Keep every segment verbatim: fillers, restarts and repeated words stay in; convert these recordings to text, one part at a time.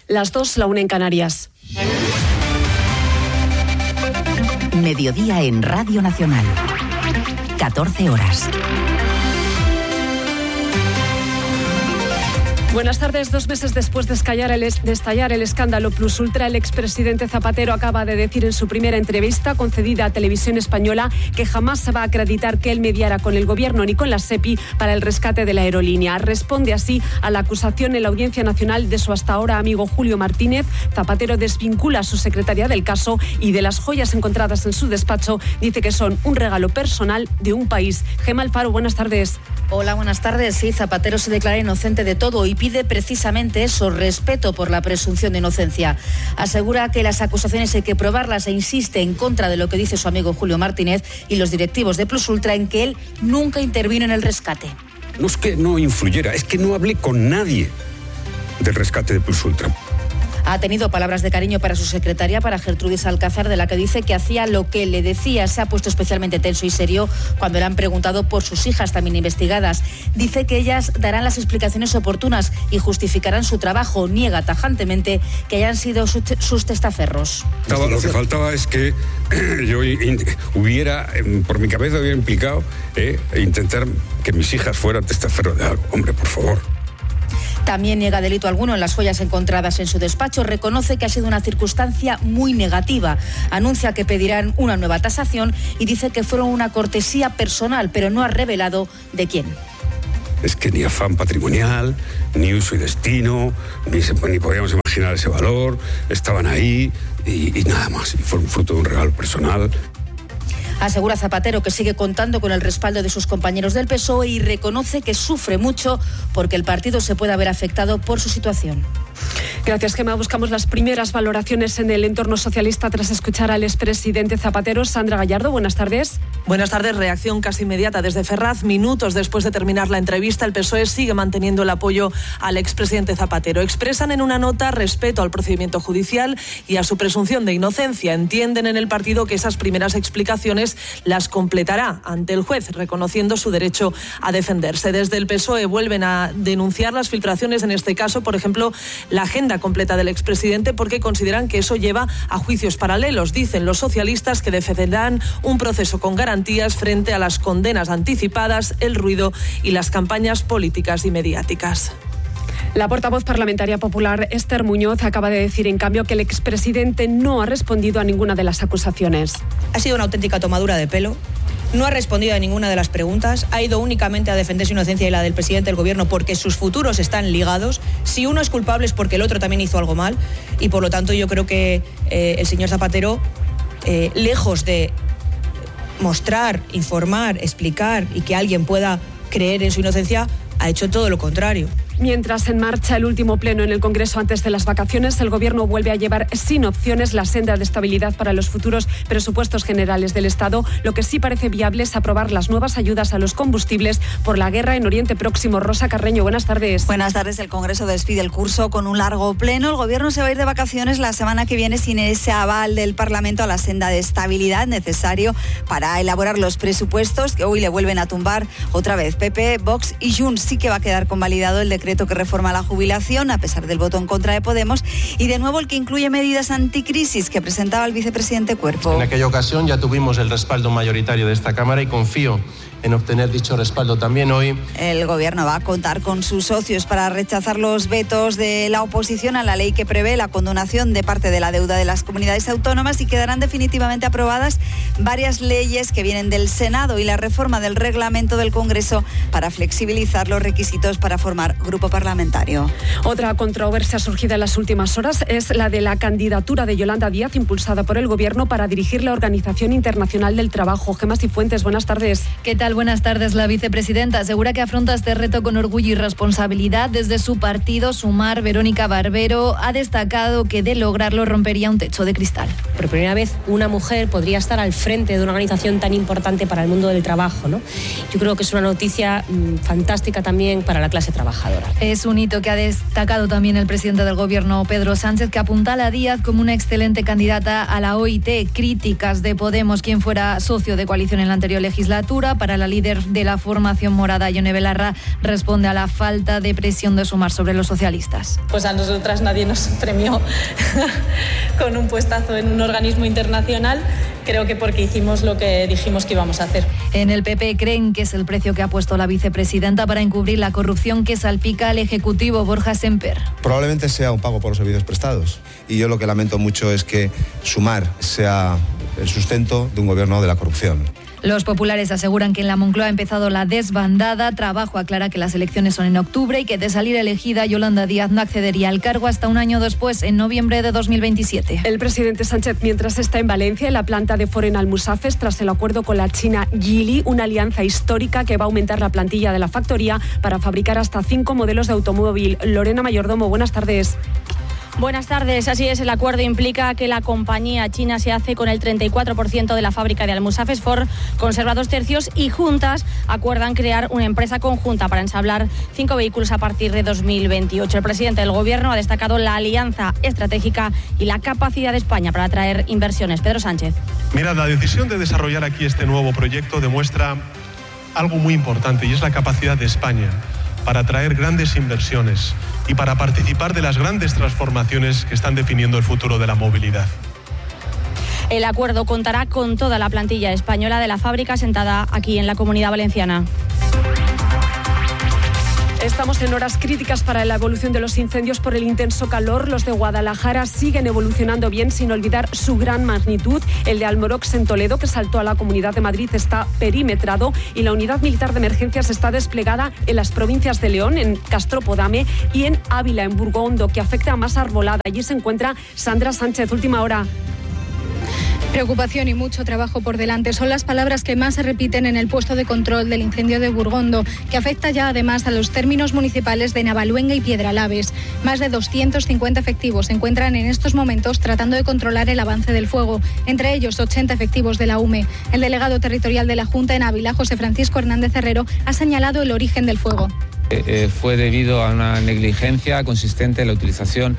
Las dos, la una en Canarias. Mediodía en Radio Nacional. catorce horas. Buenas tardes. Dos meses después de estallar, el, de estallar el escándalo Plus Ultra, el expresidente Zapatero acaba de decir en su primera entrevista concedida a Televisión Española que jamás se va a acreditar que él mediara con el Gobierno ni con la SEPI para el rescate de la aerolínea. Responde así a la acusación en la Audiencia Nacional de su hasta ahora amigo Julio Martínez. Zapatero desvincula a su secretaria del caso y de las joyas encontradas en su despacho dice que son un regalo personal de un país. Gemma Alfaro, buenas tardes. Hola, buenas tardes. Sí, Zapatero se declara inocente de todo y pide precisamente eso, respeto por la presunción de inocencia. Asegura que las acusaciones hay que probarlas e insiste en contra de lo que dice su amigo Julio Martínez y los directivos de Plus Ultra en que él nunca intervino en el rescate. No es que no influyera, es que no hablé con nadie del rescate de Plus Ultra. Ha tenido palabras de cariño para su secretaria, para Gertrudis Alcázar, de la que dice que hacía lo que le decía. Se ha puesto especialmente tenso y serio cuando le han preguntado por sus hijas, también investigadas. Dice que ellas darán las explicaciones oportunas y justificarán su trabajo. Niega tajantemente que hayan sido su te- sus testaferros. Lo que faltaba es que yo hubiera, por mi cabeza hubiera implicado eh, intentar que mis hijas fueran testaferros de algo. Hombre, por favor. También niega delito alguno en las joyas encontradas en su despacho. Reconoce que ha sido una circunstancia muy negativa. Anuncia que pedirán una nueva tasación y dice que fueron una cortesía personal, pero no ha revelado de quién. Es que ni afán patrimonial, ni uso y destino, ni, se, ni podíamos imaginar ese valor. Estaban ahí y, y nada más. Y fueron fruto de un regalo personal. Asegura Zapatero que sigue contando con el respaldo de sus compañeros del P S O E y reconoce que sufre mucho porque el partido se puede haber afectado por su situación. Gracias, Gemma. Buscamos las primeras valoraciones en el entorno socialista tras escuchar al expresidente Zapatero. Sandra Gallardo, buenas tardes. Buenas tardes. Reacción casi inmediata desde Ferraz. Minutos después de terminar la entrevista, el P S O E sigue manteniendo el apoyo al expresidente Zapatero. Expresan en una nota respeto al procedimiento judicial y a su presunción de inocencia. Entienden en el partido que esas primeras explicaciones las completará ante el juez, reconociendo su derecho a defenderse. Desde el P S O E vuelven a denunciar las filtraciones, en este caso, por ejemplo, la agenda completa del expresidente, porque consideran que eso lleva a juicios paralelos. Dicen los socialistas que defenderán un proceso con garantías frente a las condenas anticipadas, el ruido y las campañas políticas y mediáticas. La portavoz parlamentaria popular Esther Muñoz acaba de decir, en cambio, que el expresidente no ha respondido a ninguna de las acusaciones. Ha sido una auténtica tomadura de pelo. No ha respondido a ninguna de las preguntas, ha ido únicamente a defender su inocencia y la del presidente del gobierno porque sus futuros están ligados. Si uno es culpable es porque el otro también hizo algo mal y por lo tanto yo creo que eh, el señor Zapatero, eh, lejos de mostrar, informar, explicar y que alguien pueda creer en su inocencia, ha hecho todo lo contrario. Mientras en marcha el último pleno en el Congreso antes de las vacaciones, el Gobierno vuelve a llevar sin opciones la senda de estabilidad para los futuros presupuestos generales del Estado. Lo que sí parece viable es aprobar las nuevas ayudas a los combustibles por la guerra en Oriente Próximo. Rosa Carreño, buenas tardes. Buenas tardes. El Congreso despide el curso con un largo pleno. El Gobierno se va a ir de vacaciones la semana que viene sin ese aval del Parlamento a la senda de estabilidad necesario para elaborar los presupuestos que hoy le vuelven a tumbar otra vez P P, Vox y Junts. Sí que va a quedar convalidado el decreto que reforma la jubilación, a pesar del voto en contra de Podemos, y de nuevo el que incluye medidas anticrisis que presentaba el vicepresidente Cuerpo. En aquella ocasión ya tuvimos el respaldo mayoritario de esta Cámara y confío en obtener dicho respaldo también hoy. El Gobierno va a contar con sus socios para rechazar los vetos de la oposición a la ley que prevé la condonación de parte de la deuda de las comunidades autónomas, y quedarán definitivamente aprobadas varias leyes que vienen del Senado y la reforma del reglamento del Congreso para flexibilizar los requisitos para formar grupo parlamentario. Otra controversia surgida en las últimas horas es la de la candidatura de Yolanda Díaz, impulsada por el Gobierno para dirigir la Organización Internacional del Trabajo. Gemma Cifuentes, buenas tardes. ¿Qué tal? Buenas tardes. La vicepresidenta asegura que afronta este reto con orgullo y responsabilidad. Desde su partido, Sumar, Verónica Barbero ha destacado que de lograrlo rompería un techo de cristal. Por primera vez una mujer podría estar al frente de una organización tan importante para el mundo del trabajo, ¿no? Yo creo que es una noticia mmm, fantástica también para la clase trabajadora. Es un hito que ha destacado también el presidente del Gobierno, Pedro Sánchez, que apuntala a Díaz como una excelente candidata a la O I T. Críticas de Podemos, quien fuera socio de coalición en la anterior legislatura. Para Ahora la líder de la formación morada, Ione Belarra, responde a la falta de presión de Sumar sobre los socialistas. Pues a nosotras nadie nos premió con un puestazo en un organismo internacional, creo que porque hicimos lo que dijimos que íbamos a hacer. En el P P creen que es el precio que ha puesto la vicepresidenta para encubrir la corrupción que salpica al Ejecutivo. Borja Semper. Probablemente sea un pago por los servicios prestados y yo lo que lamento mucho es que Sumar sea el sustento de un gobierno de la corrupción. Los populares aseguran que en la Moncloa ha empezado la desbandada. Trabajo aclara que las elecciones son en octubre y que de salir elegida Yolanda Díaz no accedería al cargo hasta un año después, en noviembre de dos mil veintisiete. El presidente Sánchez, mientras está en Valencia, en la planta de Foren Almusafes, tras el acuerdo con la china Geely, una alianza histórica que va a aumentar la plantilla de la factoría para fabricar hasta cinco modelos de automóvil. Lorena Mayordomo, buenas tardes. Buenas tardes. Así es, el acuerdo implica que la compañía china se hace con el treinta y cuatro por ciento de la fábrica de Almusafes. Ford conserva dos tercios y juntas acuerdan crear una empresa conjunta para ensamblar cinco vehículos a partir de dos mil veintiocho. El presidente del Gobierno ha destacado la alianza estratégica y la capacidad de España para atraer inversiones. Pedro Sánchez. Mira, la decisión de desarrollar aquí este nuevo proyecto demuestra algo muy importante y es la capacidad de España para atraer grandes inversiones y para participar de las grandes transformaciones que están definiendo el futuro de la movilidad. El acuerdo contará con toda la plantilla española de la fábrica sentada aquí en la Comunidad Valenciana. Estamos en horas críticas para la evolución de los incendios por el intenso calor. Los de Guadalajara siguen evolucionando bien, sin olvidar su gran magnitud. El de Almorox en Toledo, que saltó a la Comunidad de Madrid, está perimetrado y la unidad militar de emergencias está desplegada en las provincias de León, en Castropodame y en Ávila, en Burgondo, que afecta a más arbolada. Allí se encuentra Sandra Sánchez. Última hora. Preocupación y mucho trabajo por delante son las palabras que más se repiten en el puesto de control del incendio de Burgondo, que afecta ya además a los términos municipales de Navaluenga y Piedralaves. Más de doscientos cincuenta efectivos se encuentran en estos momentos tratando de controlar el avance del fuego, entre ellos ochenta efectivos de la U M E. El delegado territorial de la Junta en Ávila, José Francisco Hernández Herrero, ha señalado el origen del fuego. Eh, fue debido a una negligencia consistente en la utilización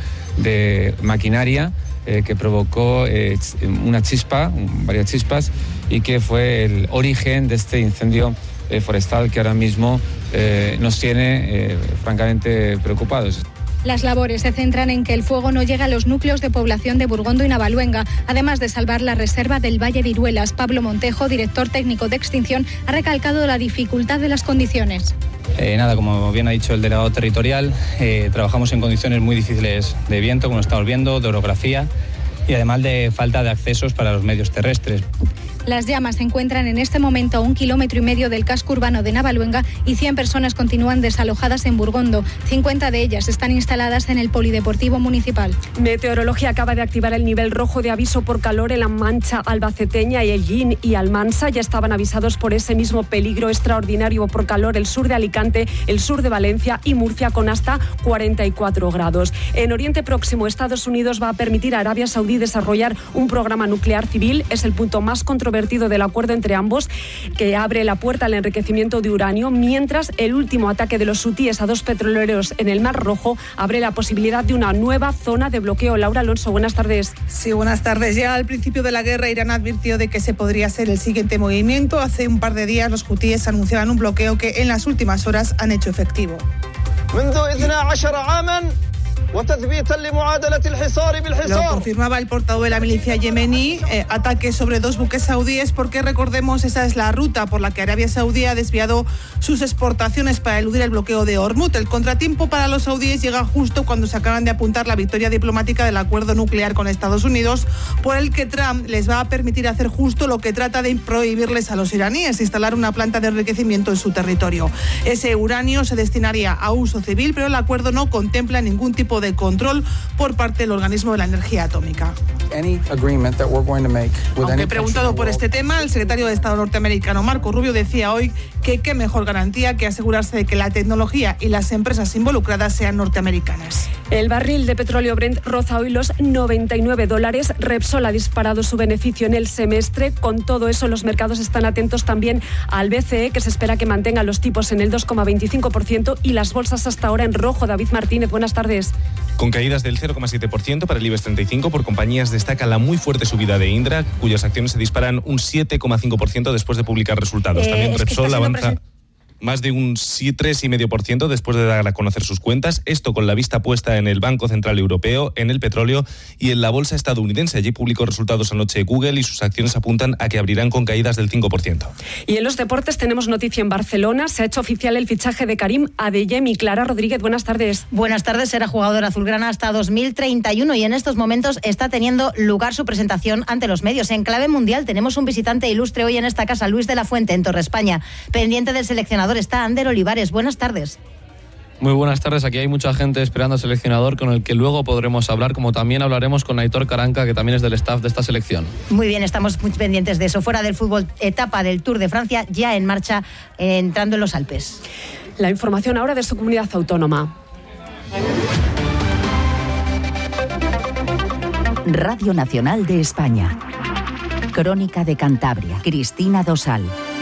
de maquinaria eh, que provocó eh, una chispa, varias chispas, y que fue el origen de este incendio eh, forestal que ahora mismo eh, nos tiene eh, francamente preocupados. Las labores se centran en que el fuego no llegue a los núcleos de población de Burgondo y Navaluenga, además de salvar la reserva del Valle de Iruelas. Pablo Montejo, director técnico de extinción, ha recalcado la dificultad de las condiciones. Eh, nada, como bien ha dicho el delegado territorial, eh, trabajamos en condiciones muy difíciles de viento, como estamos viendo, de orografía y además de falta de accesos para los medios terrestres. Las llamas se encuentran en este momento a un kilómetro y medio del casco urbano de Navaluenga y cien personas continúan desalojadas en Burgondo. cincuenta de ellas están instaladas en el Polideportivo Municipal. Meteorología acaba de activar el nivel rojo de aviso por calor en la Mancha albaceteña y Ellín y Almansa. Ya estaban avisados por ese mismo peligro extraordinario por calor el sur de Alicante, el sur de Valencia y Murcia, con hasta cuarenta y cuatro grados. En Oriente Próximo, Estados Unidos va a permitir a Arabia Saudí desarrollar un programa nuclear civil. Es el punto más controvertido del acuerdo entre ambos, que abre la puerta al enriquecimiento de uranio, mientras el último ataque de los hutíes a dos petroleros en el Mar Rojo abre la posibilidad de una nueva zona de bloqueo. Laura Alonso, buenas tardes. Sí, buenas tardes. Ya al principio de la guerra, Irán advirtió de que ese podría ser el siguiente movimiento. Hace un par de días los hutíes anunciaban un bloqueo que en las últimas horas han hecho efectivo. Lo confirmaba el portavoz de la milicia yemení, eh, ataques sobre dos buques saudíes, porque recordemos, esa es la ruta por la que Arabia Saudí ha desviado sus exportaciones para eludir el bloqueo de Hormuz. El contratiempo para los saudíes llega justo cuando se acaban de apuntar la victoria diplomática del acuerdo nuclear con Estados Unidos, por el que Trump les va a permitir hacer justo lo que trata de prohibirles a los iraníes: instalar una planta de enriquecimiento en su territorio. Ese uranio se destinaría a uso civil, pero el acuerdo no contempla ningún tipo de control por parte del organismo de la energía atómica. Aunque preguntado por este tema, el secretario de Estado norteamericano Marco Rubio decía hoy que qué mejor garantía que asegurarse de que la tecnología y las empresas involucradas sean norteamericanas. El barril de petróleo Brent roza hoy los noventa y nueve dólares. Repsol ha disparado su beneficio en el semestre. Con todo eso, los mercados están atentos también al B C E, que se espera que mantenga los tipos en el dos coma veinticinco por ciento y las bolsas hasta ahora en rojo. David Martínez, buenas tardes. Con caídas del cero coma siete por ciento para el IBEX treinta y cinco, por compañías destaca la muy fuerte subida de Indra, cuyas acciones se disparan un siete coma cinco por ciento después de publicar resultados. Eh, También es que Repsol avanza presen- más de un tres coma cinco por ciento después de dar a conocer sus cuentas. Esto con la vista puesta en el Banco Central Europeo, en el petróleo y en la bolsa estadounidense. Allí publicó resultados anoche Google y sus acciones apuntan a que abrirán con caídas del cinco por ciento. Y en los deportes tenemos noticia en Barcelona. Se ha hecho oficial el fichaje de Karim Adeyemi. Clara Rodríguez, buenas tardes. Buenas tardes, será jugador azulgrana hasta dos mil treinta y uno y en estos momentos está teniendo lugar su presentación ante los medios. En clave mundial tenemos un visitante ilustre hoy en esta casa, Luis de la Fuente, en Torre España. Pendiente del seleccionador está Ander Olivares. Buenas tardes. Muy buenas tardes, aquí hay mucha gente esperando al seleccionador con el que luego podremos hablar, como también hablaremos con Aitor Caranca, que también es del staff de esta selección. Muy bien, estamos muy pendientes de eso. Fuera del fútbol, etapa del Tour de Francia ya en marcha, eh, entrando en los Alpes. La información ahora de su comunidad autónoma. Radio Nacional de España. Crónica de Cantabria. Cristina Dosal.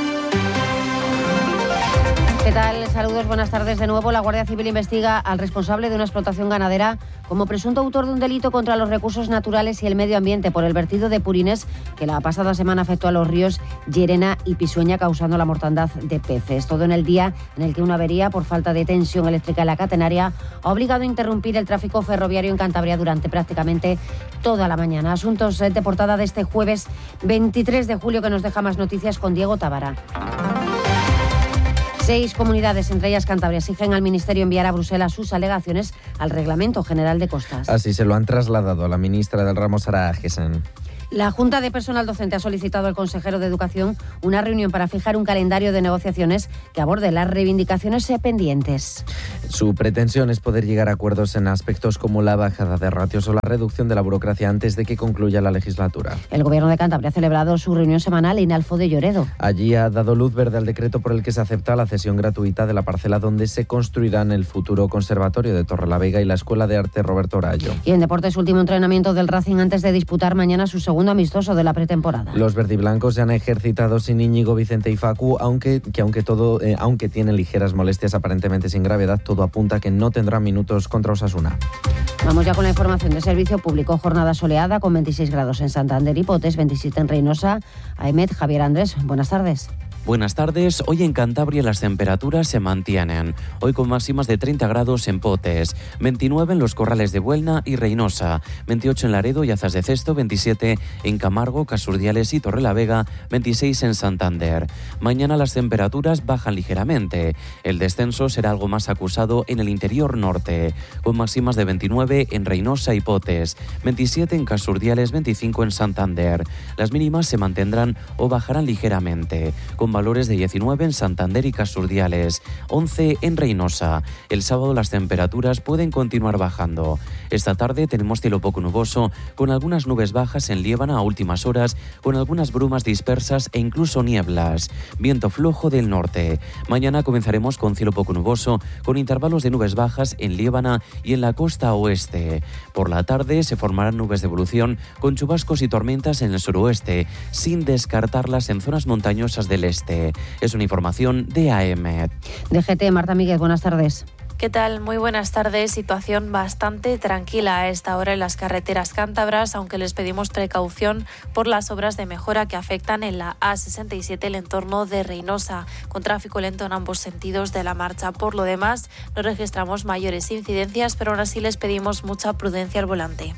¿Qué tal? Saludos, buenas tardes de nuevo. La Guardia Civil investiga al responsable de una explotación ganadera como presunto autor de un delito contra los recursos naturales y el medio ambiente por el vertido de purines que la pasada semana afectó a los ríos Llerena y Pisueña, causando la mortandad de peces. Todo en el día en el que una avería por falta de tensión eléctrica en la catenaria ha obligado a interrumpir el tráfico ferroviario en Cantabria durante prácticamente toda la mañana. Asuntos de portada de este jueves veintitrés de julio, que nos deja más noticias con Diego Tábara. Seis comunidades, entre ellas Cantabria, exigen al Ministerio enviar a Bruselas sus alegaciones al Reglamento General de Costas. Así se lo han trasladado a la ministra del ramo, Sara Agesen. La Junta de Personal Docente ha solicitado al consejero de Educación una reunión para fijar un calendario de negociaciones que aborde las reivindicaciones pendientes. Su pretensión es poder llegar a acuerdos en aspectos como la bajada de ratios o la reducción de la burocracia antes de que concluya la legislatura. El Gobierno de Cantabria ha celebrado su reunión semanal en Alfo de Lloredo. Allí ha dado luz verde al decreto por el que se acepta la cesión gratuita de la parcela donde se construirán el futuro conservatorio de Torrelavega y la Escuela de Arte Roberto Orallo. Y en deportes, último entrenamiento del Racing antes de disputar mañana su segundo amistoso de la pretemporada. Los verdiblancos se han ejercitado sin Íñigo, Vicente y Facu, aunque que aunque todo eh, aunque tienen ligeras molestias aparentemente sin gravedad, todo apunta a que no tendrán minutos contra Osasuna. Vamos ya con la información de servicio público. Jornada soleada con veintiséis grados en Santander y Potes, veintisiete en Reynosa. Aemet, Javier Andrés, buenas tardes. Buenas tardes. Hoy en Cantabria las temperaturas se mantienen. Hoy con máximas de treinta grados en Potes, veintinueve en los Corrales de Buelna y Reynosa, veintiocho en Laredo y Azas de Cesto, veintisiete en Camargo, Casurdiales y Torrelavega, veintiséis en Santander. Mañana las temperaturas bajan ligeramente. El descenso será algo más acusado en el interior norte, con máximas de veintinueve en Reynosa y Potes, veintisiete en Casurdiales, veinticinco en Santander. Las mínimas se mantendrán o bajarán ligeramente, con valores de diecinueve en Santander y Casurdiales, once en Reynosa. El sábado las temperaturas pueden continuar bajando. Esta tarde tenemos cielo poco nuboso, con algunas nubes bajas en Liébana a últimas horas, con algunas brumas dispersas e incluso nieblas. Viento flojo del norte. Mañana comenzaremos con cielo poco nuboso, con intervalos de nubes bajas en Liébana y en la costa oeste. Por la tarde se formarán nubes de evolución, con chubascos y tormentas en el suroeste, sin descartarlas en zonas montañosas del este. Es una información de A M. D G T, Marta Míguez, buenas tardes. ¿Qué tal? Muy buenas tardes. Situación bastante tranquila a esta hora en las carreteras cántabras, aunque les pedimos precaución por las obras de mejora que afectan en la A sesenta y siete, el entorno de Reynosa, con tráfico lento en ambos sentidos de la marcha. Por lo demás, no registramos mayores incidencias, pero aún así les pedimos mucha prudencia al volante.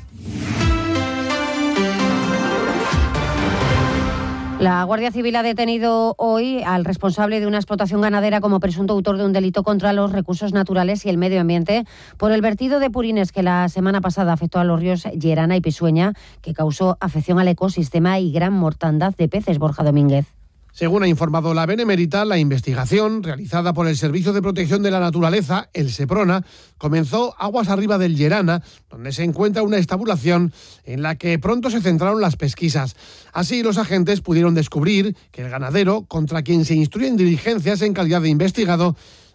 La Guardia Civil ha detenido hoy al responsable de una explotación ganadera como presunto autor de un delito contra los recursos naturales y el medio ambiente por el vertido de purines que la semana pasada afectó a los ríos Llerena y Pisueña, que causó afección al ecosistema y gran mortandad de peces. Borja Domínguez. Según ha informado la Benemérita, la investigación realizada por el Servicio de Protección de la Naturaleza, el SEPRONA, comenzó aguas arriba del Llerana, donde se encuentra una estabulación en la que pronto se centraron las pesquisas. Así, los agentes pudieron descubrir que el ganadero, contra quien se instruyen diligencias en calidad de investigado,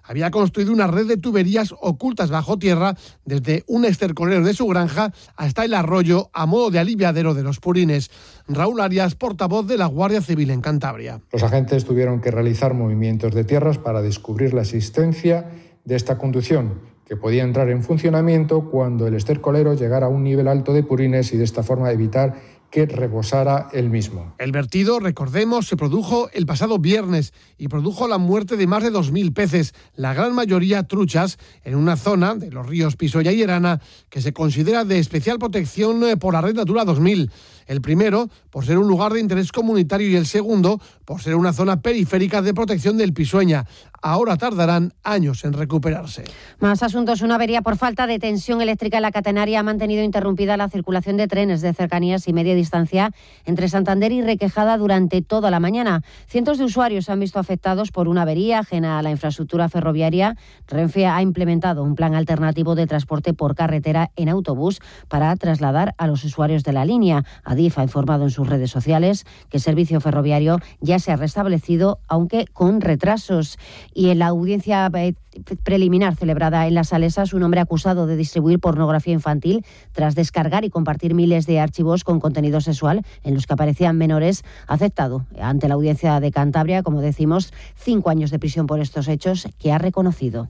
había construido una red de tuberías ocultas bajo tierra desde un estercolero de su granja hasta el arroyo a modo de aliviadero de los purines. Raúl Arias, portavoz de la Guardia Civil en Cantabria. Los agentes tuvieron que realizar movimientos de tierras para descubrir la existencia de esta conducción, que podía entrar en funcionamiento cuando el estercolero llegara a un nivel alto de purines y de esta forma evitar que rebosara el mismo. El vertido, recordemos, se produjo el pasado viernes y produjo la muerte de más de dos mil peces, la gran mayoría truchas, en una zona de los ríos Pisoya y Erana que se considera de especial protección por la Red Natura dos mil. El primero, por ser un lugar de interés comunitario, y el segundo, por ser una zona periférica de protección del Pisueña. Ahora tardarán años en recuperarse. Más asuntos. Una avería por falta de tensión eléctrica en la catenaria ha mantenido interrumpida la circulación de trenes de cercanías y media distancia entre Santander y Requejada durante toda la mañana. Cientos de usuarios se han visto afectados por una avería ajena a la infraestructura ferroviaria. Renfe ha implementado un plan alternativo de transporte por carretera en autobús para trasladar a los usuarios de la línea. Adif ha informado en sus redes sociales que el servicio ferroviario ya se ha restablecido, aunque con retrasos. Y en la audiencia preliminar celebrada en Las Salesas, un hombre acusado de distribuir pornografía infantil tras descargar y compartir miles de archivos con contenido sexual en los que aparecían menores, ha aceptado ante la audiencia de Cantabria, como decimos, cinco años de prisión por estos hechos que ha reconocido.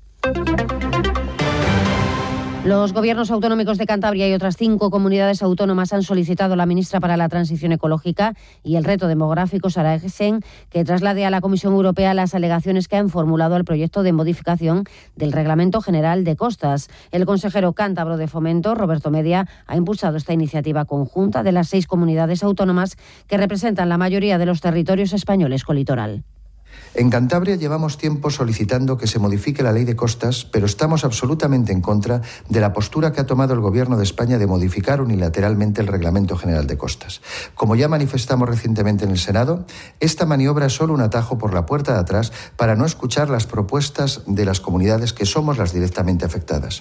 Los gobiernos autonómicos de Cantabria y otras cinco comunidades autónomas han solicitado a la ministra para la Transición Ecológica y el Reto Demográfico, Sara Essen, que traslade a la Comisión Europea las alegaciones que han formulado al proyecto de modificación del Reglamento General de Costas. El consejero cántabro de Fomento, Roberto Media, ha impulsado esta iniciativa conjunta de las seis comunidades autónomas que representan la mayoría de los territorios españoles con litoral. En Cantabria llevamos tiempo solicitando que se modifique la ley de costas, pero estamos absolutamente en contra de la postura que ha tomado el Gobierno de España de modificar unilateralmente el Reglamento General de Costas. Como ya manifestamos recientemente en el Senado, esta maniobra es solo un atajo por la puerta de atrás para no escuchar las propuestas de las comunidades que somos las directamente afectadas.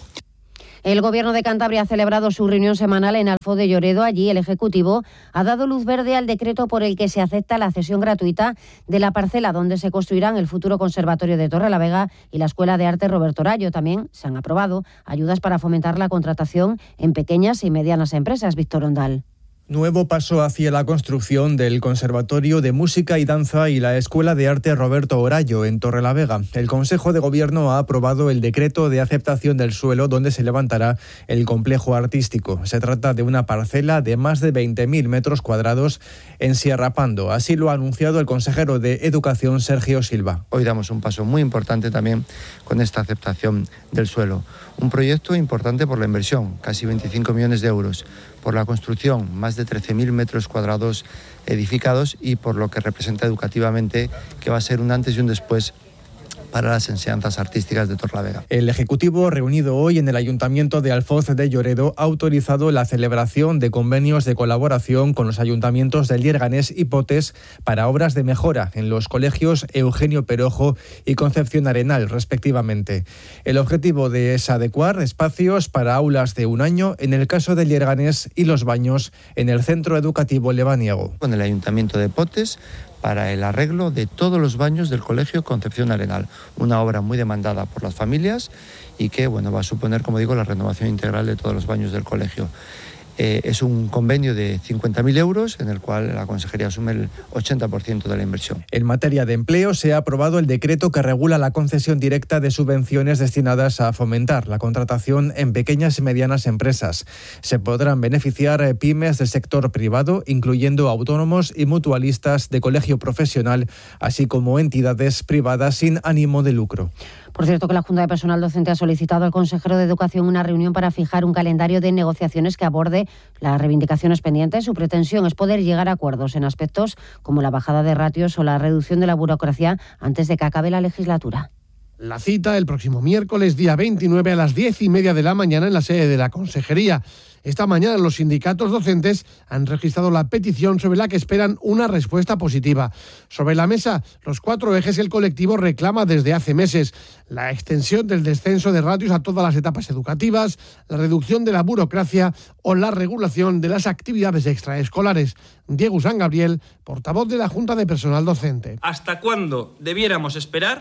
El Gobierno de Cantabria ha celebrado su reunión semanal en Alfó de Lloredo. Allí el Ejecutivo ha dado luz verde al decreto por el que se acepta la cesión gratuita de la parcela donde se construirán el futuro Conservatorio de Torrelavega y la Escuela de Arte Roberto Orallo. También se han aprobado ayudas para fomentar la contratación en pequeñas y medianas empresas. Víctor Ondal. Nuevo paso hacia la construcción del Conservatorio de Música y Danza y la Escuela de Arte Roberto Orallo en Torrelavega. El Consejo de Gobierno ha aprobado el decreto de aceptación del suelo donde se levantará el complejo artístico. Se trata de una parcela de más de veinte mil metros cuadrados en Sierra Pando. Así lo ha anunciado el consejero de Educación, Sergio Silva. Hoy damos un paso muy importante también con esta aceptación del suelo. Un proyecto importante por la inversión, casi veinticinco millones de euros, por la construcción, más de trece mil metros cuadrados edificados y por lo que representa educativamente, que va a ser un antes y un después para las enseñanzas artísticas de Torrelavega. El Ejecutivo, reunido hoy en el Ayuntamiento de Alfoz de Lloredo, ha autorizado la celebración de convenios de colaboración con los ayuntamientos de Lierganés y Potes para obras de mejora en los colegios Eugenio Perojo y Concepción Arenal, respectivamente. El objetivo de es adecuar espacios para aulas de un año en el caso de Lierganés y los baños en el Centro Educativo Lebaniego. Con el Ayuntamiento de Potes, para el arreglo de todos los baños del Colegio Concepción Arenal, una obra muy demandada por las familias y que bueno, va a suponer, como digo, la renovación integral de todos los baños del colegio. Eh, es un convenio de cincuenta mil euros en el cual la Consejería asume el ochenta por ciento de la inversión. En materia de empleo se ha aprobado el decreto que regula la concesión directa de subvenciones destinadas a fomentar la contratación en pequeñas y medianas empresas. Se podrán beneficiar pymes del sector privado, incluyendo autónomos y mutualistas de colegio profesional, así como entidades privadas sin ánimo de lucro. Por cierto, que la Junta de Personal Docente ha solicitado al consejero de Educación una reunión para fijar un calendario de negociaciones que aborde las reivindicaciones pendientes. Su pretensión es poder llegar a acuerdos en aspectos como la bajada de ratios o la reducción de la burocracia antes de que acabe la legislatura. La cita el próximo miércoles, día veintinueve, a las diez y media de la mañana en la sede de la Consejería. Esta mañana los sindicatos docentes han registrado la petición sobre la que esperan una respuesta positiva. Sobre la mesa, los cuatro ejes que el colectivo reclama desde hace meses: la extensión del descenso de ratios a todas las etapas educativas, la reducción de la burocracia o la regulación de las actividades extraescolares. Diego San Gabriel, portavoz de la Junta de Personal Docente. ¿Hasta cuándo debiéramos esperar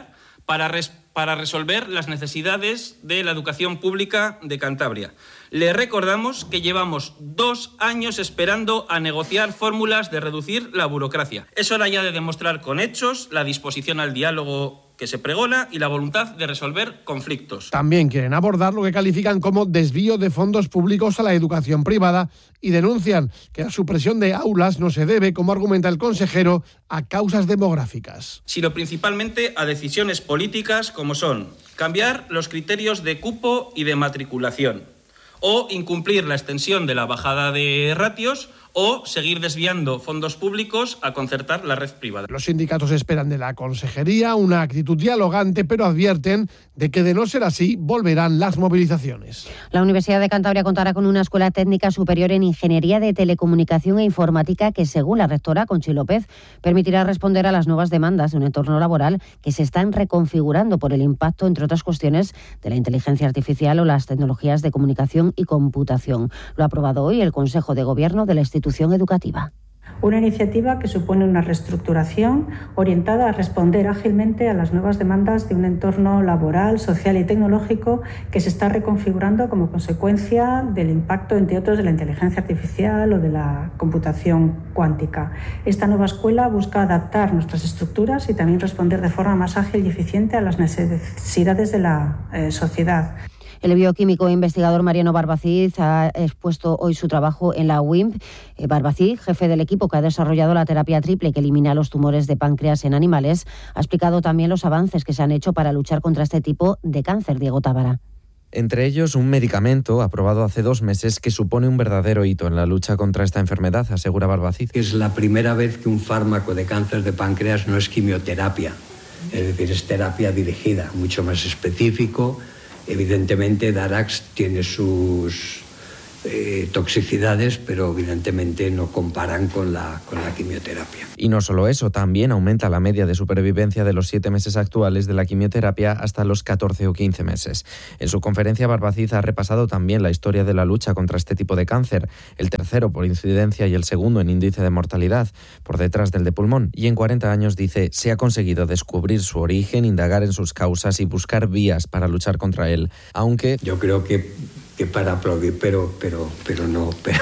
para, res, para resolver las necesidades de la educación pública de Cantabria. Le recordamos que llevamos dos años esperando a negociar fórmulas de reducir la burocracia. Es hora ya de demostrar con hechos la disposición al diálogo que se pregona y la voluntad de resolver conflictos. También quieren abordar lo que califican como desvío de fondos públicos a la educación privada y denuncian que la supresión de aulas no se debe, como argumenta el consejero, a causas demográficas, sino principalmente a decisiones políticas como son cambiar los criterios de cupo y de matriculación, o incumplir la extensión de la bajada de ratios, o seguir desviando fondos públicos a concertar la red privada. Los sindicatos esperan de la consejería una actitud dialogante, pero advierten de que de no ser así volverán las movilizaciones. La Universidad de Cantabria contará con una escuela técnica superior en Ingeniería de Telecomunicación e Informática que, según la rectora Conchi López, permitirá responder a las nuevas demandas de un entorno laboral que se están reconfigurando por el impacto, entre otras cuestiones, de la inteligencia artificial o las tecnologías de comunicación y computación. Lo ha aprobado hoy el Consejo de Gobierno de la institución educativa. Una iniciativa que supone una reestructuración orientada a responder ágilmente a las nuevas demandas de un entorno laboral, social y tecnológico que se está reconfigurando como consecuencia del impacto, entre otros, de la inteligencia artificial o de la computación cuántica. Esta nueva escuela busca adaptar nuestras estructuras y también responder de forma más ágil y eficiente a las necesidades de la eh, sociedad. El bioquímico e investigador Mariano Barbacid ha expuesto hoy su trabajo en la U I M P. Barbacid, jefe del equipo que ha desarrollado la terapia triple que elimina los tumores de páncreas en animales, ha explicado también los avances que se han hecho para luchar contra este tipo de cáncer. Diego Tábara. Entre ellos, un medicamento aprobado hace dos meses que supone un verdadero hito en la lucha contra esta enfermedad, asegura Barbacid. Es la primera vez que un fármaco de cáncer de páncreas no es quimioterapia, es decir, es terapia dirigida, mucho más específico. Evidentemente, Darax tiene sus eh, toxicidades, pero evidentemente no comparan con la, con la quimioterapia. Y no solo eso, también aumenta la media de supervivencia de los siete meses actuales de la quimioterapia hasta los catorce o quince meses. En su conferencia, Barbacid ha repasado también la historia de la lucha contra este tipo de cáncer, el tercero por incidencia y el segundo en índice de mortalidad, por detrás del de pulmón. Y en cuarenta años, dice, se ha conseguido descubrir su origen, indagar en sus causas y buscar vías para luchar contra él. Aunque... Yo creo que, que para aplaudir, pero, pero, pero no, pero...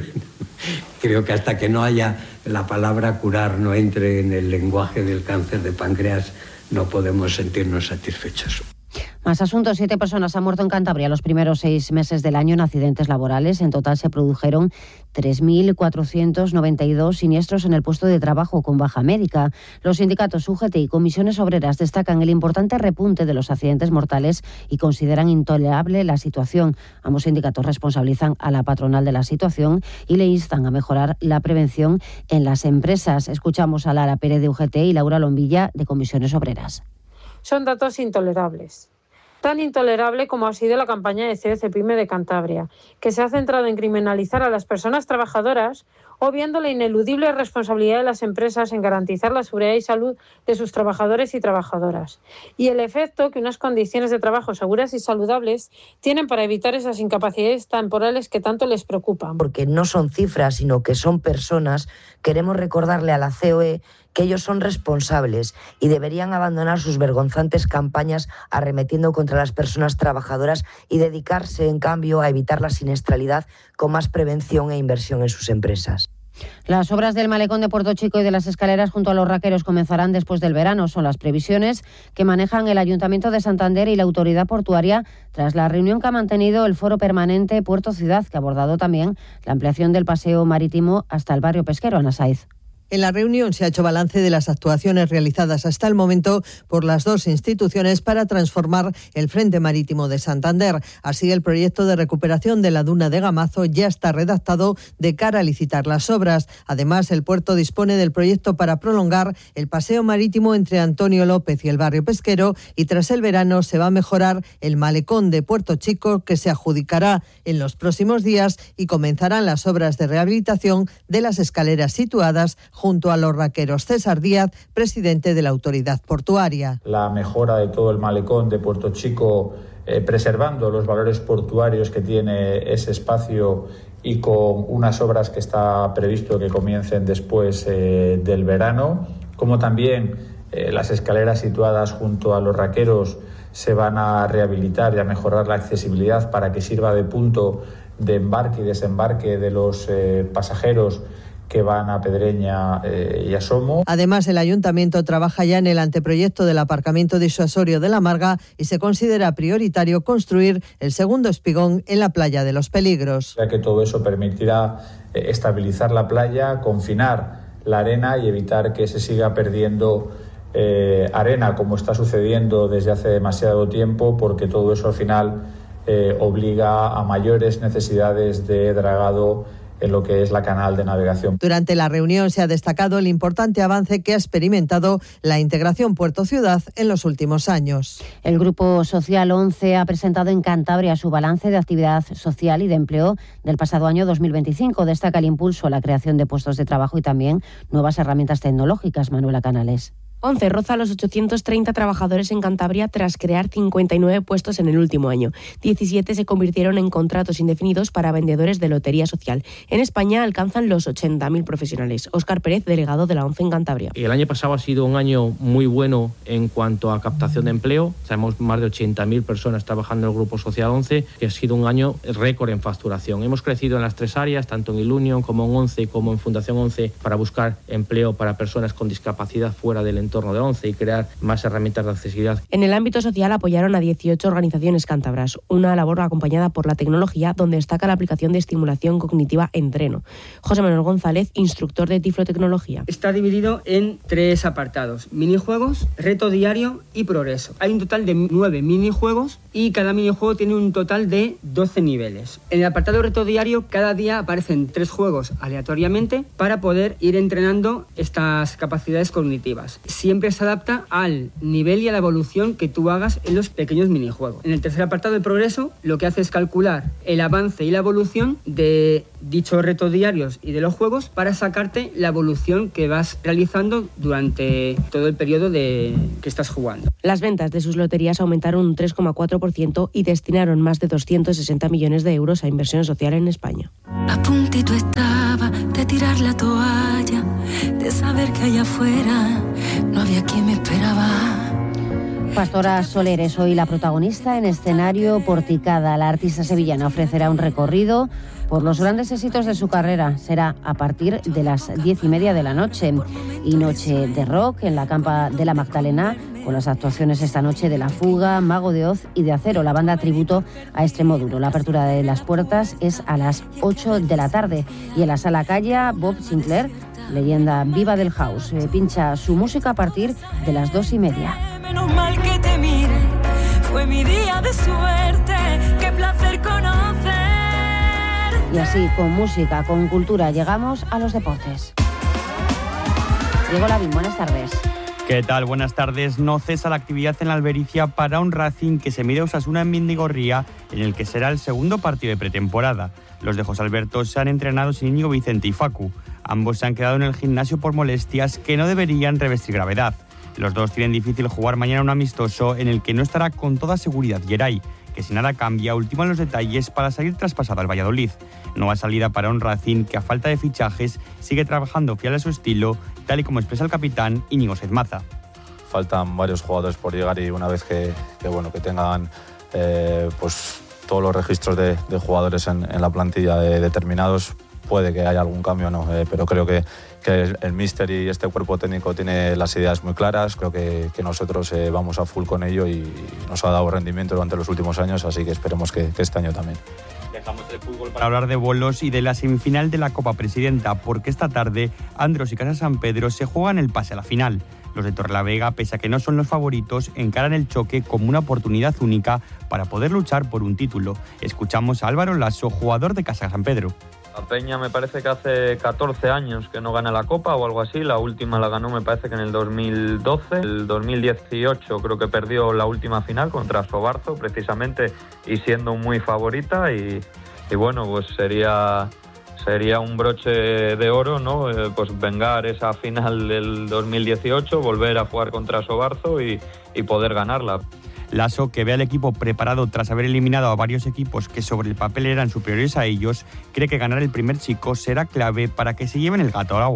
Creo que hasta que no haya la palabra curar, no entre en el lenguaje del cáncer de páncreas, no podemos sentirnos satisfechos. Más asuntos. Siete personas han muerto en Cantabria los primeros seis meses del año en accidentes laborales. En total se produjeron tres mil cuatrocientos noventa y dos siniestros en el puesto de trabajo con baja médica. Los sindicatos U G T y comisiones obreras destacan el importante repunte de los accidentes mortales y consideran intolerable la situación. Ambos sindicatos responsabilizan a la patronal de la situación y le instan a mejorar la prevención en las empresas. Escuchamos a Lara Pérez de U G T y Laura Lombilla de comisiones obreras. Son datos intolerables. Tan intolerable como ha sido la campaña de C B C Pyme de Cantabria, que se ha centrado en criminalizar a las personas trabajadoras, obviando la ineludible responsabilidad de las empresas en garantizar la seguridad y salud de sus trabajadores y trabajadoras, y el efecto que unas condiciones de trabajo seguras y saludables tienen para evitar esas incapacidades temporales que tanto les preocupan. Porque no son cifras, sino que son personas. Queremos recordarle a la C O E que ellos son responsables y deberían abandonar sus vergonzantes campañas arremetiendo contra las personas trabajadoras y dedicarse, en cambio, a evitar la siniestralidad con más prevención e inversión en sus empresas. Las obras del malecón de Puerto Chico y de las escaleras junto a los Raqueros comenzarán después del verano. Son las previsiones que manejan el Ayuntamiento de Santander y la Autoridad Portuaria tras la reunión que ha mantenido el Foro Permanente Puerto Ciudad, que ha abordado también la ampliación del paseo marítimo hasta el barrio pesquero. Ana Saiz. En la reunión se ha hecho balance de las actuaciones realizadas hasta el momento por las dos instituciones para transformar el Frente Marítimo de Santander. Así, el proyecto de recuperación de la duna de Gamazo ya está redactado de cara a licitar las obras. Además, el puerto dispone del proyecto para prolongar el paseo marítimo entre Antonio López y el barrio pesquero, y tras el verano se va a mejorar el malecón de Puerto Chico, que se adjudicará en los próximos días, y comenzarán las obras de rehabilitación de las escaleras situadas junto a los Raqueros. César Díaz, presidente de la Autoridad Portuaria. La mejora de todo el malecón de Puerto Chico, eh, preservando los valores portuarios que tiene ese espacio y con unas obras que está previsto que comiencen después eh, del verano, como también Eh, las escaleras situadas junto a los raqueros se van a rehabilitar y a mejorar la accesibilidad para que sirva de punto de embarque y desembarque de los eh, pasajeros que van a Pedreña eh, y a Somo. Además, el Ayuntamiento trabaja ya en el anteproyecto del aparcamiento disuasorio de La Marga y se considera prioritario construir el segundo espigón en la playa de Los Peligros. Ya que todo eso permitirá eh, estabilizar la playa, confinar la arena y evitar que se siga perdiendo eh, arena, como está sucediendo desde hace demasiado tiempo, porque todo eso al final eh, obliga a mayores necesidades de dragado en lo que es la canal de navegación. Durante la reunión se ha destacado el importante avance que ha experimentado la integración puerto-ciudad en los últimos años. El Grupo Social once ha presentado en Cantabria su balance de actividad social y de empleo del pasado año dos mil veinticinco. Destaca el impulso a la creación de puestos de trabajo y también nuevas herramientas tecnológicas. Manuela Canales. once roza los ochocientos treinta trabajadores en Cantabria tras crear cincuenta y nueve puestos en el último año. diecisiete se convirtieron en contratos indefinidos para vendedores de lotería social. En España alcanzan los ochenta mil profesionales. Óscar Pérez, delegado de la ONCE en Cantabria. El año pasado ha sido un año muy bueno en cuanto a captación de empleo. Tenemos más de ochenta mil personas trabajando en el Grupo Social once, que ha sido un año récord en facturación. Hemos crecido en las tres áreas, tanto en Ilunion como en once, como en Fundación once, para buscar empleo para personas con discapacidad fuera del entorno entorno de once y crear más herramientas de accesibilidad. En el ámbito social apoyaron a dieciocho organizaciones cántabras, una labor acompañada por la tecnología donde destaca la aplicación de estimulación cognitiva Entreno. José Manuel González, instructor de Tiflotecnología. Está dividido en tres apartados: minijuegos, reto diario y progreso. Hay un total de nueve minijuegos y cada minijuego tiene un total de doce niveles. En el apartado reto diario, cada día aparecen tres juegos aleatoriamente para poder ir entrenando estas capacidades cognitivas. Siempre se adapta al nivel y a la evolución que tú hagas en los pequeños minijuegos. En el tercer apartado de progreso, lo que hace es calcular el avance y la evolución de dichos retos diarios y de los juegos para sacarte la evolución que vas realizando durante todo el periodo de que estás jugando. Las ventas de sus loterías aumentaron un tres coma cuatro por ciento y destinaron más de doscientos sesenta millones de euros a inversión social en España. A puntito estaba de tirar la toalla, de saber que allá afuera no había quien me esperaba. Pastora Soler es hoy la protagonista en escenario Porticada. La artista sevillana ofrecerá un recorrido por los grandes éxitos de su carrera. Será a partir de las diez y media de la noche. Y noche de rock en la Campa de la Magdalena, con las actuaciones esta noche de La Fuga, Mago de Oz y de Acero, la banda tributo a Extremoduro. La apertura de las puertas es a las ocho de la tarde. Y en la Sala Calla, Bob Sinclair, leyenda viva del house, eh, pincha su música a partir de las dos y media. Menos mal que te mire, fue mi día de suerte, qué placer conocer. Y así, con música, con cultura, llegamos a los deportes. Diego Lavín, buenas tardes. ¿Qué tal? Buenas tardes. No cesa la actividad en la Albericia para un Racing que se mide a Osasuna en Mendigorría, en el que será el segundo partido de pretemporada. Los de José Alberto se han entrenado sin Íñigo Vicente y Facu. Ambos se han quedado en el gimnasio por molestias que no deberían revestir gravedad. Los dos tienen difícil jugar mañana un amistoso en el que no estará con toda seguridad Geray, que si nada cambia ultiman los detalles para salir traspasado al Valladolid. Nueva salida para un Racing que a falta de fichajes sigue trabajando fiel a su estilo, tal y como expresa el capitán Íñigo Sezmaza. Faltan varios jugadores por llegar y una vez que, que, bueno, que tengan eh, pues, todos los registros de, de jugadores en, en la plantilla de, determinados, puede que haya algún cambio, no, eh, pero creo que, que el, el míster y este cuerpo técnico tiene las ideas muy claras. Creo que, que nosotros eh, vamos a full con ello y nos ha dado rendimiento durante los últimos años, así que esperemos que, que este año también. Dejamos el fútbol para hablar de bolos y de la semifinal de la Copa Presidenta, porque esta tarde Andros y Casa San Pedro se juegan el pase a la final. Los de Torrelavega, pese a que no son los favoritos, encaran el choque como una oportunidad única para poder luchar por un título. Escuchamos a Álvaro Lasso, jugador de Casa San Pedro. La Peña me parece que hace catorce años que no gana la Copa o algo así. La última la ganó me parece que en el dos mil doce. El dos mil dieciocho creo que perdió la última final contra Sobarzo precisamente y siendo muy favorita y, y bueno, pues sería... Sería un broche de oro, ¿no? Eh, pues vengar esa final del dos mil dieciocho, volver a jugar contra Sobarzo y, y poder ganarla. Lasso, que ve al equipo preparado tras haber eliminado a varios equipos que sobre el papel eran superiores a ellos, cree que ganar el primer chico será clave para que se lleven el gato al agua.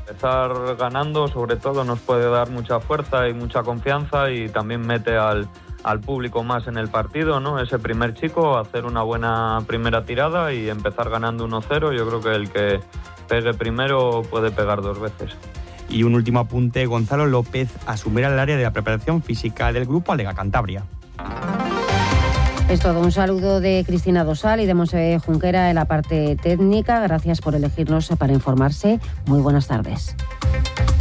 Empezar ganando, sobre todo, nos puede dar mucha fuerza y mucha confianza y también mete al, al público más en el partido, ¿no? Ese primer chico, hacer una buena primera tirada y empezar ganando uno cero. Yo creo que el que pegue primero puede pegar dos veces. Y un último apunte, Gonzalo López asumirá el área de la preparación física del grupo Alega Cantabria. Es todo. Un saludo de Cristina Dosal y de Monse Junquera en la parte técnica. Gracias por elegirnos para informarse. Muy buenas tardes.